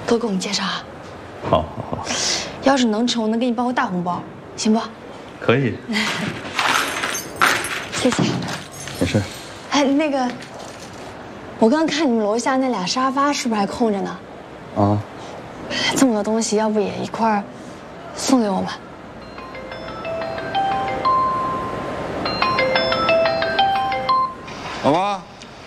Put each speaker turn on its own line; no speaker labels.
都给我们介绍啊。
好，好，好。
要是能成，我能给你包个大红包，行不？
可以。
谢谢。
没事。
哎，那个，我刚看你们楼下那俩沙发是不是还空着呢？
啊。
这么多东西，要不也一块儿送给我们？
老妈。